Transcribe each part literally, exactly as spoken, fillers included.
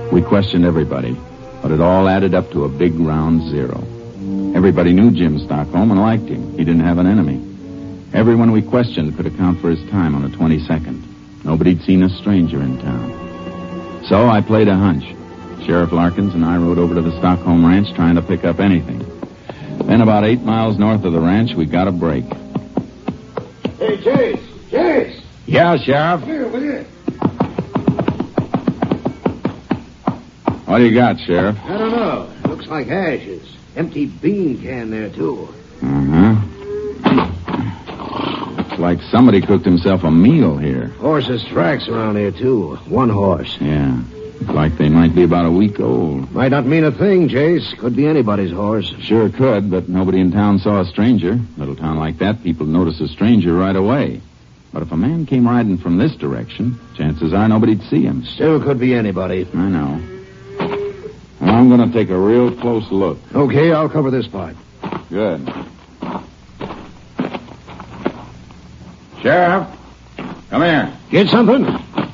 We questioned everybody, but it all added up to a big round zero. Everybody knew Jim Stockholm and liked him. He didn't have an enemy. Everyone we questioned could account for his time on the twenty-second. Nobody'd seen a stranger in town. So I played a hunch. Sheriff Larkins and I rode over to the Stockholm ranch trying to pick up anything. Then about eight miles north of the ranch, we got a break. Hey, Chase! Chase! Yeah, Sheriff? Come here, will you? What do you got, Sheriff? I don't know. Looks like ashes. Empty bean can there, too. Uh-huh. Looks like somebody cooked himself a meal here. Horses' tracks around here, too. One horse. Yeah. Looks like they might be about a week old. Might not mean a thing, Chase. Could be anybody's horse. Sure could, but nobody in town saw a stranger. Little town like that, people notice a stranger right away. But if a man came riding from this direction, chances are nobody'd see him. Still could be anybody. I know. Well, I'm going to take a real close look. Okay, I'll cover this part. Good. Sheriff, come here. Get something?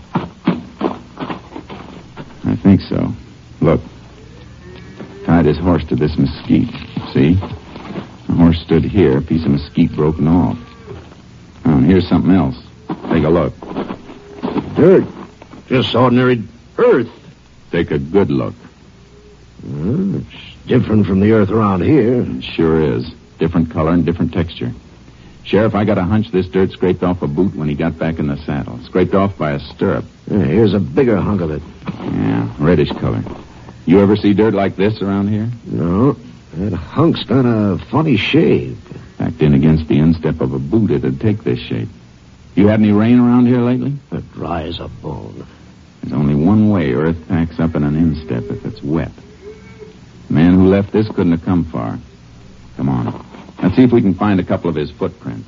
I think so. Look. Tied his horse to this mesquite. See? The horse stood here, a piece of mesquite broken off. Oh, and here's something else. Take a look. Dirt. Just ordinary earth. Take a good look. Well, it's different from the earth around here. It sure is. Different color and different texture. Sheriff, I got a hunch this dirt scraped off a boot when he got back in the saddle. Scraped off by a stirrup. Yeah, here's a bigger hunk of it. Yeah, reddish color. You ever see dirt like this around here? No. That hunk's got a funny shape. Backed in against the instep of a boot, it'd take this shape. You had any rain around here lately? It dry as a bone. There's only one way earth packs up in an instep if it's wet. The man who left this couldn't have come far. Come on. Let's see if we can find a couple of his footprints.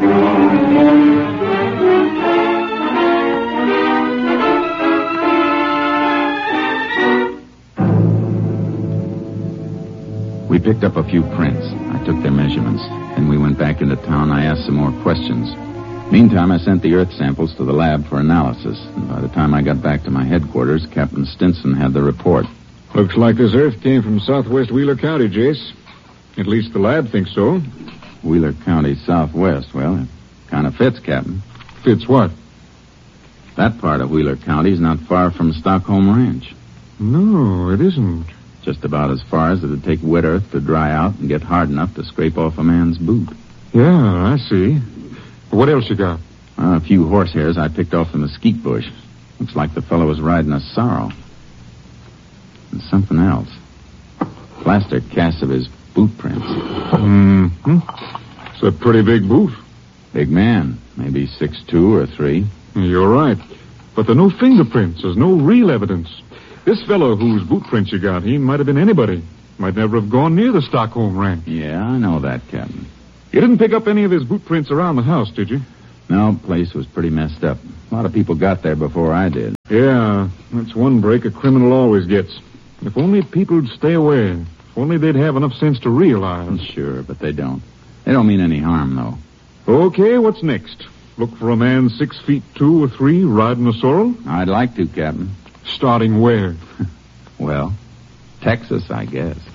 We picked up a few prints. I took their measurements. Then we went back into town. I asked some more questions. Meantime, I sent the earth samples to the lab for analysis. And by the time I got back to my headquarters, Captain Stinson had the report. Looks like this earth came from southwest Wheeler County, Jace. At least the lab thinks so. Wheeler County, southwest. Well, it kind of fits, Captain. Fits what? That part of Wheeler County is not far from Stockholm Ranch. No, it isn't. Just about as far as it'd take wet earth to dry out and get hard enough to scrape off a man's boot. Yeah, I see. What else you got? Uh, a few horsehairs I picked off the mesquite bush. Looks like the fellow was riding a sorrel. And something else. Plaster casts of his boot prints. Mm-hmm. It's a pretty big boot. Big man. Maybe six two or three. You're right. But there are no fingerprints. There's no real evidence. This fellow whose boot prints you got, he might have been anybody. Might never have gone near the Stockholm Ranch. Yeah, I know that, Captain. You didn't pick up any of his boot prints around the house, did you? No, place was pretty messed up. A lot of people got there before I did. Yeah, that's one break a criminal always gets. If only people'd stay away. If only they'd have enough sense to realize. Sure, but they don't. They don't mean any harm, though. Okay, what's next? Look for a man six feet two or three riding a sorrel? I'd like to, Captain. Starting where? Well, Texas, I guess.